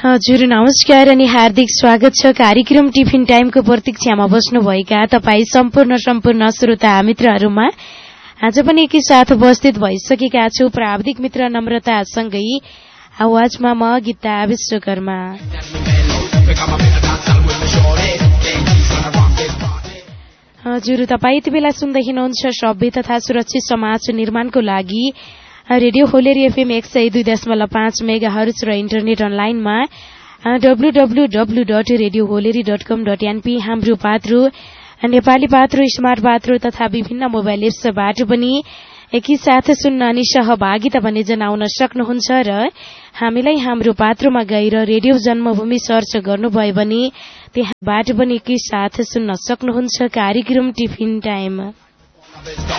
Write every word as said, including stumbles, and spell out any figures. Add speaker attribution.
Speaker 1: हजुर नमस्कार अनि हार्दिक स्वागत छ कार्यक्रम टिफिन टाइमको प्रतीक्षामा बस्नुभएका तपाईँ सम्पूर्ण सम्पूर्ण श्रोता मित्रहरूमा। आज पनि एकै साथ उपस्थित भइसकेका छु प्राविधिक मित्र नम्रतासँगै आवाजमा म गीता विश्वकर्मा। हजुर तपाईँ यति बेला सुन्दै हुनुहुन्छ सभ्य तथा सुरक्षित समाज निर्माणको लागि रेडियो होलेरी एफएम एक सय दुई दशमलव पाँच मेगा हर्ज र इन्टरनेट अनलाइनमा W W W dot radio होलेरी dot कम डट एनपी हाम्रो पात्रो नेपाली पात्रो स्मार्ट पात्रो तथा विभिन्न मोबाइल एप्सबाट पनि एकैसाथ सुन्न अनि सहभागिता पनि जनाउन सक्नुहुन्छ र हामीलाई हाम्रो पात्रोमा गएर रेडियो जन्मभूमि सर्च गर्नुभयो भने त्यहाँबाट पनि एकैसाथ सुन्न सक्नुहुन्छ कार्यक्रम टिफिन टाइम।